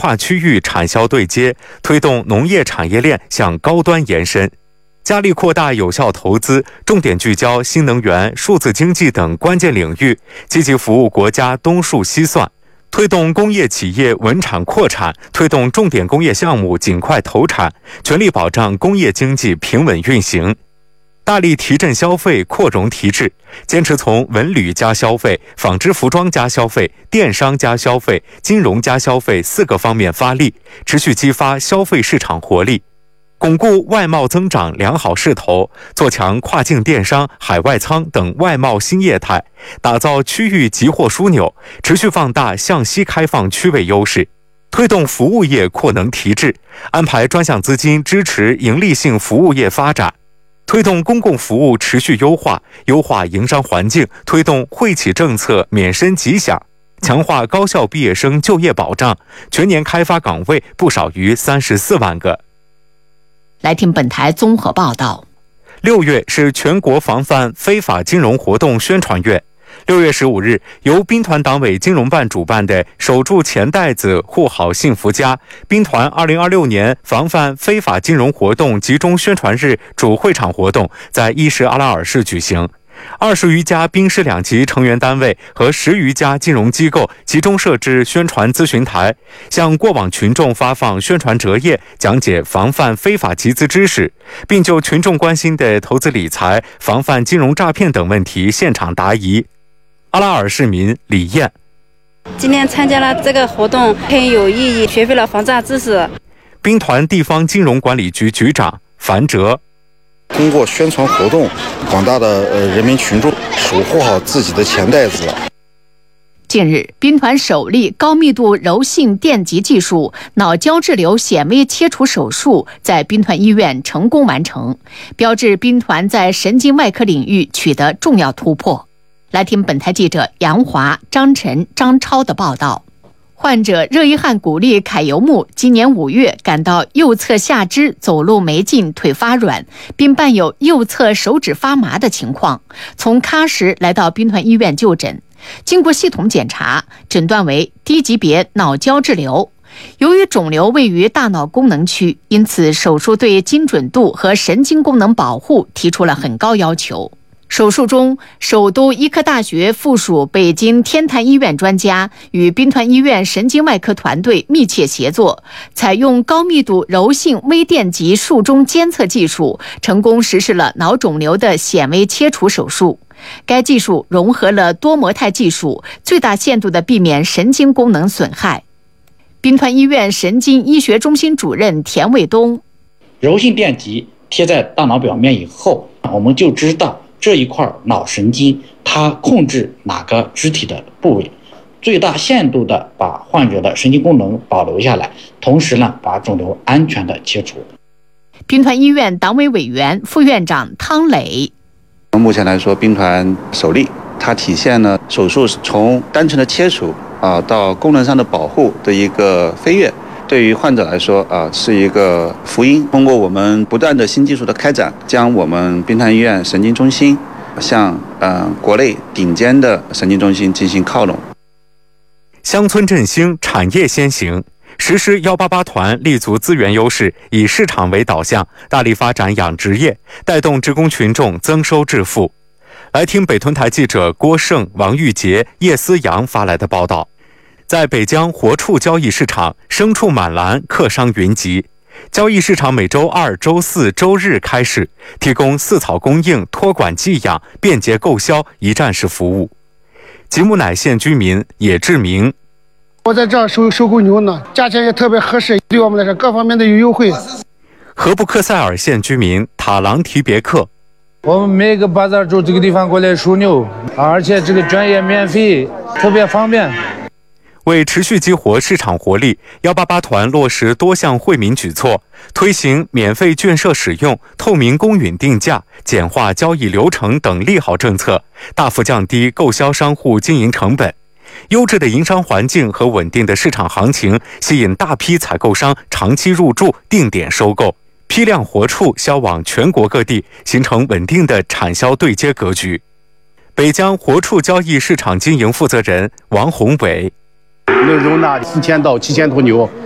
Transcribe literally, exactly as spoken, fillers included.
跨区域产销对接，推动农业产业链向高端延伸。加力扩大有效投资，重点聚焦新能源、数字经济等关键领域，积极服务国家东数西算，推动工业企业稳产扩产，推动重点工业项目尽快投产，全力保障工业经济平稳运行。大力提振消费，扩容提质，坚持从文旅加消费、纺织服装加消费、电商加消费、金融加消费四个方面发力，持续激发消费市场活力。巩固外贸增长良好势头，做强跨境电商、海外仓等外贸新业态，打造区域集货枢纽，持续放大向西开放区位优势，推动服务业扩能提质，安排专项资金支持盈利性服务业发展，推动公共服务持续优化，优化营商环境，推动惠企政策免申吉享，强化高校毕业生就业保障，全年开发岗位不少于三十四万个。 来听本台综合报道。 六月是全国防范非法金融活动宣传月。六月十五日，由兵团党委金融办主办的“守住钱袋子，护好幸福家”兵团二零二六年防范非法金融活动集中宣传日主会场活动在伊什阿拉尔市举行。二十余家兵师两级成员单位和十余家金融机构集中设置宣传咨询台，向过往群众发放宣传折页，讲解防范非法集资知识，并就群众关心的投资理财、防范金融诈骗等问题现场答疑。阿拉尔市民李燕： 今天参加了这个活动，很有意义，学会了防诈知识。 兵团地方金融管理局局长樊哲： 通过宣传活动，广大的呃人民群众守护好自己的钱袋子。 近日，兵团首例高密度柔性电极技术脑胶质瘤显微切除手术在兵团医院成功完成，标志兵团在神经外科领域取得重要突破。来听本台记者杨华、张晨、张超的报道。患者热依汗古力凯尤木今年五月感到右侧下肢走路没劲、腿发软，并伴有右侧手指发麻的情况，从喀什来到兵团医院就诊。经过系统检查，诊断为低级别脑胶质瘤。由于肿瘤位于大脑功能区，因此手术对精准度和神经功能保护提出了很高要求。手术中，首都医科大学附属北京天坛医院专家与兵团医院神经外科团队密切协作，采用高密度柔性微电极术中监测技术，成功实施了脑肿瘤的显微切除手术。该技术融合了多模态技术，最大限度地避免神经功能损害。兵团医院神经医学中心主任田卫东： 柔性电极贴在大脑表面以后，我们就知道这一块脑神经它控制哪个肢体的部位，最大限度的把患者的神经功能保留下来，同时呢把肿瘤安全的切除。 兵团医院党委委员、副院长汤磊： 目前来说，兵团首例，它体现了手术从单纯的切除啊到功能上的保护的一个飞跃。对于患者来说啊，是一个福音。通过我们不断的新技术的开展，将我们兵团医院神经中心向呃国内顶尖的神经中心进行靠拢。 乡村振兴，产业先行，实施幺八八团立足资源优势，以市场为导向，大力发展养殖业，带动职工群众增收致富。来听北屯台记者郭胜、王玉杰、叶思阳发来的报道。在北疆活畜交易市场，牲畜满栏，客商云集。交易市场每周二、周四周日开市，提供饲草供应、托管寄养、便捷购销一站式服务。吉木乃县居民野志明： 我在这儿收收购牛呢，价钱也特别合适，对我们来说各方面都有优惠。 禾布克塞尔县居民塔朗提别克： 我们每个巴扎州这个地方过来收牛，而且这个专业免费，特别方便。 为持续激活市场活力，幺八八团落实多项惠民举措，推行免费券设使用、透明公允定价、简化交易流程等利好政策，大幅降低购销商户经营成本。优质的营商环境和稳定的市场行情，吸引大批采购商长期入驻、定点收购，批量活畜销往全国各地，形成稳定的产销对接格局。北疆活畜交易市场经营负责人王宏伟： 能容纳四千到七千头牛，